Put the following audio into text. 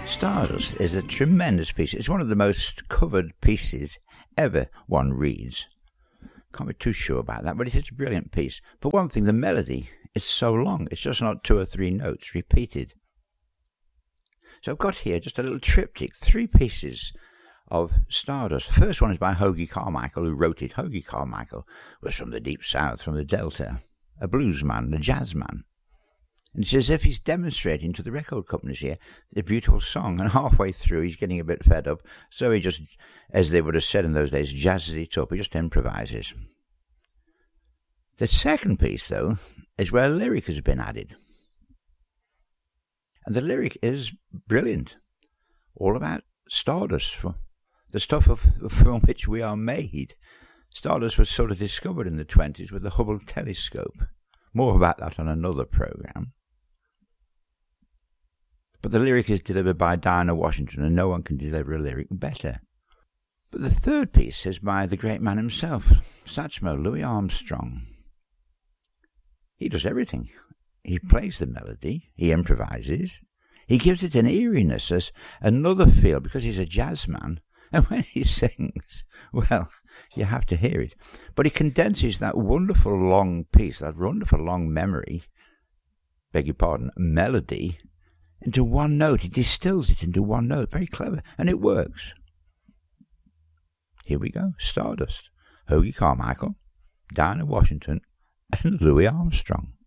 Stardust is a tremendous piece. It's one of the most covered pieces ever one reads. Can't be too sure about that, but it is a brilliant piece. For one thing, the melody is so long. It's just not 2 or 3 notes repeated. So I've got here just a little triptych, 3 pieces of Stardust. The first one is by Hoagy Carmichael, who wrote it. Hoagy Carmichael was from the Deep South, from the Delta, a blues man, a jazz man. And it's as if he's demonstrating to the record companies here the beautiful song, and halfway through he's getting a bit fed up, so he just, as they would have said in those days, jazzes it up, he just improvises. The second piece, though, is where a lyric has been added. And the lyric is brilliant, all about stardust, the stuff from which we are made. Stardust was sort of discovered in the 20s with the Hubble telescope. More about that on another programme. But the lyric is delivered by Dinah Washington, and no one can deliver a lyric better. But the third piece is by the great man himself, Satchmo, Louis Armstrong. He does everything. He plays the melody, he improvises, he gives it an eeriness, as another feel, because he's a jazz man, and when he sings, well, you have to hear it. But he condenses that wonderful long piece, that wonderful long melody, into one note. He distills it into one note. Very clever. And it works. Here we go. Stardust. Hoagy Carmichael, Dinah Washington, and Louis Armstrong.